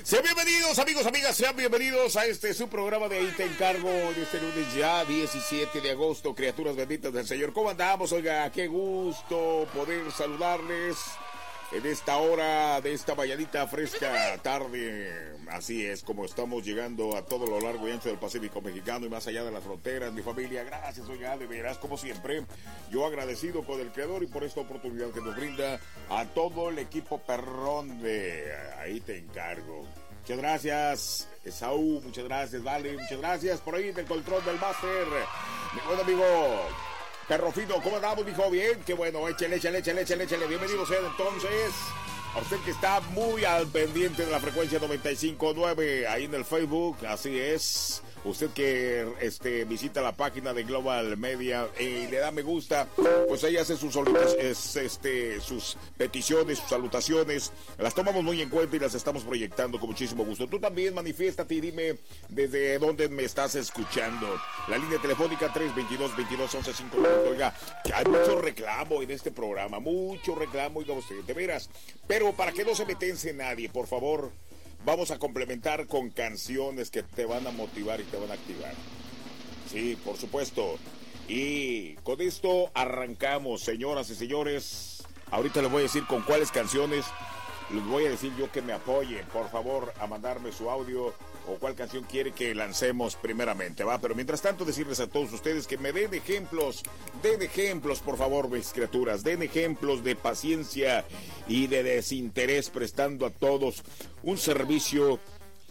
Sean bienvenidos, amigos, amigas, sean bienvenidos a su programa de Ahí Te Encargo de este lunes ya, 17 de agosto, criaturas benditas del Señor. ¿Cómo andamos? Oiga, qué gusto poder saludarles en esta hora de esta mañanita fresca tarde. Así es como estamos llegando a todo lo largo y ancho del Pacífico mexicano y más allá de las fronteras. Mi familia, gracias, oiga, de veras, como siempre, yo agradecido con el Creador y por esta oportunidad que nos brinda a todo el equipo perrón de Ahí Te Encargo. Muchas gracias, Esaú, muchas gracias, Vale, muchas gracias por ahí del control del máster. Mi buen amigo Perro Fino, ¿cómo andamos, mijo? Bien, qué bueno, échale. Bienvenidos sean entonces a usted que está muy al pendiente de la frecuencia 95.9 ahí en el Facebook, así es. Usted que visita la página de Global Media y le da me gusta, pues ahí hace sus peticiones, sus salutaciones, las tomamos muy en cuenta y las estamos proyectando con muchísimo gusto. Tú también manifiéstate y dime desde dónde me estás escuchando. La línea telefónica 322-22-11-5. Oiga, que hay mucho reclamo en este programa, mucho reclamo, oiga usted, de veras. Pero para que no se me tense nadie, por favor, vamos a complementar con canciones que te van a motivar y te van a activar. Sí, por supuesto. Y con esto arrancamos, señoras y señores. Ahorita les voy a decir con cuáles canciones. Les voy a decir yo que me apoyen, por favor, a mandarme su audio o cuál canción quiere que lancemos primeramente, ¿va? Pero mientras tanto decirles a todos ustedes que me den ejemplos, por favor, mis criaturas, den ejemplos de paciencia y de desinterés, prestando a todos un servicio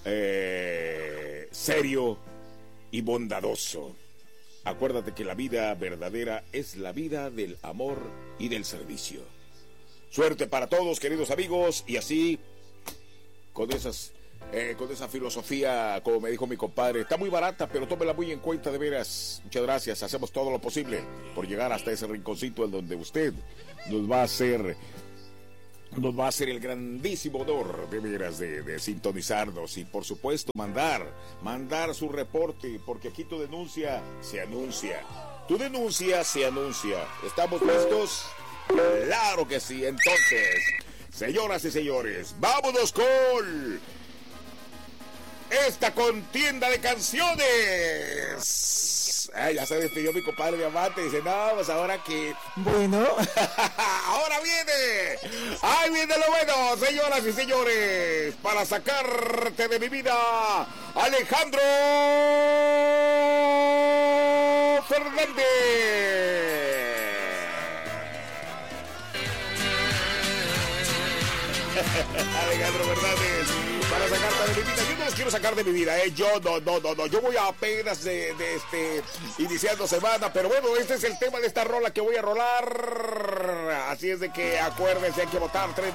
serio y bondadoso. Acuérdate que la vida verdadera es la vida del amor y del servicio. Suerte para todos, queridos amigos, y así, con esa filosofía, como me dijo mi compadre, está muy barata, pero tómela muy en cuenta, de veras. Muchas gracias, hacemos todo lo posible por llegar hasta ese rinconcito en donde usted nos va a hacer el grandísimo honor, de veras, de sintonizarnos y, por supuesto, mandar su reporte, porque aquí tu denuncia se anuncia. Tu denuncia se anuncia. ¿Estamos listos? Claro que sí. Entonces, señoras y señores, vámonos con esta contienda de canciones. Ya se despidió mi compadre Diamante. Dice, no, pues ahora que... Bueno, ahora viene. Ahí viene lo bueno, señoras y señores. Para sacarte de mi vida, Alejandro Fernández. Alejandro Fernández, para sacarte de mi vida. Yo no los quiero sacar de mi vida, yo no. Yo voy apenas iniciando semana, pero bueno, este es el tema de esta rola que voy a rolar. Así es de que acuérdense, hay que votar 322-22-11-590,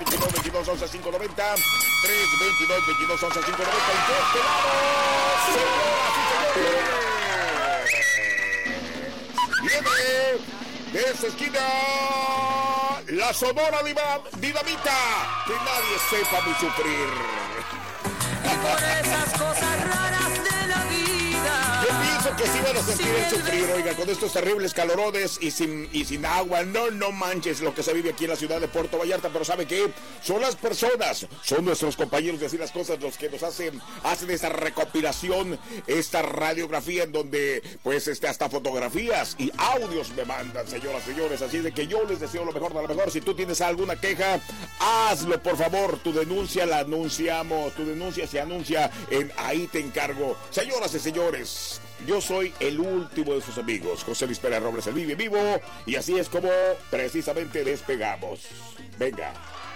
322-22-11-590. Y de este lado, señoras y señores, viene de esa esquina la Sonora Dinamita, que nadie sepa mi sufrir. Y por esas cosas raras de la vida, yo pienso que sí van a sentir el sufrir, oiga, con estos terribles calorones y sin agua. No manches lo que se vive aquí en la ciudad de Puerto Vallarta, pero ¿sabe qué? Son las personas, son nuestros compañeros de decir las cosas los que nos hacen esta recopilación, esta radiografía en donde, pues, hasta fotografías y audios me mandan, señoras y señores. Así de que yo les deseo lo mejor de lo mejor. Si tú tienes alguna queja, hazlo, por favor. Tu denuncia la anunciamos, tu denuncia se anuncia en Ahí Te Encargo. Señoras y señores, yo soy el último de sus amigos, José Luis Pérez Robles, el Vive Vivo, y así es como precisamente despegamos. Venga.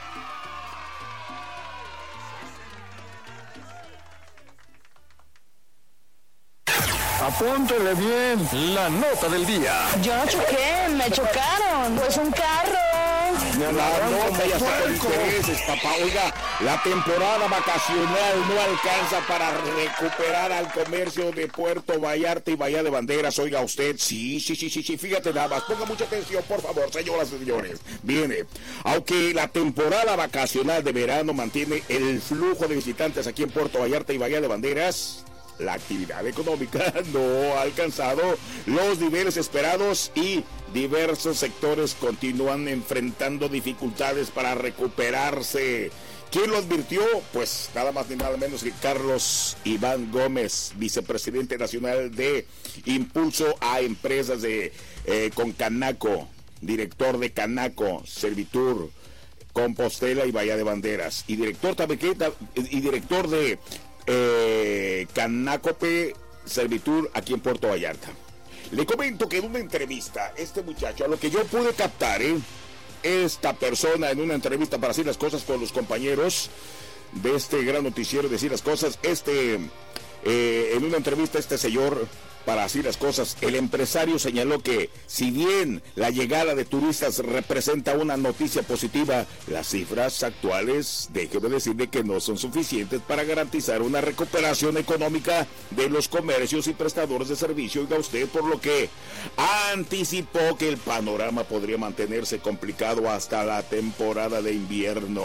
Apúntele bien la nota del día. Yo no choqué, me chocaron. Pues un carro. La nota ya está con intereses, papá. Oiga, la temporada vacacional no alcanza para recuperar al comercio de Puerto Vallarta y Bahía de Banderas. Oiga usted, sí. Fíjate nada más, ponga mucha atención, por favor, señoras y señores. Viene, aunque la temporada vacacional de verano mantiene el flujo de visitantes aquí en Puerto Vallarta y Bahía de Banderas, la actividad económica no ha alcanzado los niveles esperados y diversos sectores continúan enfrentando dificultades para recuperarse. ¿Quién lo advirtió? Pues nada más ni nada menos que Carlos Iván Gómez, vicepresidente nacional de Impulso a Empresas con Canaco, director de Canaco, Servitur, Compostela y Bahía de Banderas, y director también de Canacope, Servitur aquí en Puerto Vallarta. Le comento que en una entrevista, este muchacho, a lo que yo pude captar, esta persona en una entrevista para decir las cosas con los compañeros de este gran noticiero, decir las cosas, en una entrevista este señor, para decir las cosas, el empresario señaló que si bien la llegada de turistas representa una noticia positiva, las cifras actuales, déjeme decirle que no son suficientes para garantizar una recuperación económica de los comercios y prestadores de servicio, oiga usted, por lo que anticipó que el panorama podría mantenerse complicado hasta la temporada de invierno.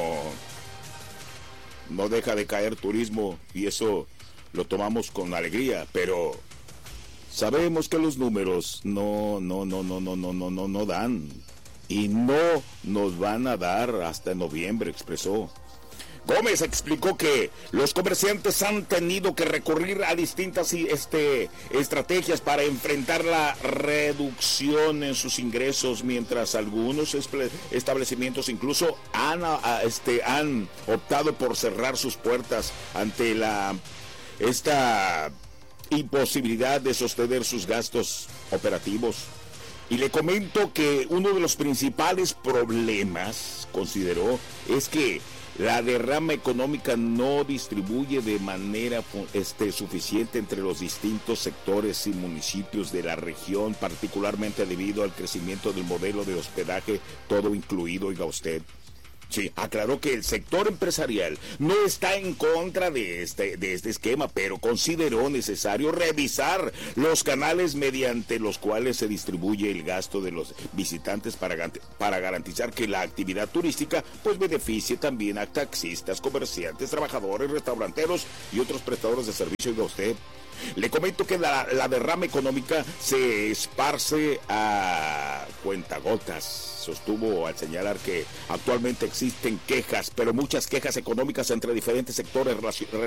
No deja de caer turismo y eso lo tomamos con alegría, pero sabemos que los números no dan y no nos van a dar hasta noviembre, expresó. Gómez explicó que los comerciantes han tenido que recurrir a distintas estrategias para enfrentar la reducción en sus ingresos, mientras algunos establecimientos incluso han optado por cerrar sus puertas ante esta imposibilidad de sostener sus gastos operativos. Y le comento que uno de los principales problemas, consideró, es que la derrama económica no distribuye de manera suficiente entre los distintos sectores y municipios de la región, particularmente debido al crecimiento del modelo de hospedaje todo incluido, oiga usted. Sí, aclaró que el sector empresarial no está en contra de este esquema, pero consideró necesario revisar los canales mediante los cuales se distribuye el gasto de los visitantes para garantizar que la actividad turística pues beneficie también a taxistas, comerciantes, trabajadores, restauranteros y otros prestadores de servicio de usted. Le comento que la derrama económica se esparce a cuentagotas, sostuvo al señalar que actualmente existen quejas, pero muchas quejas económicas entre diferentes sectores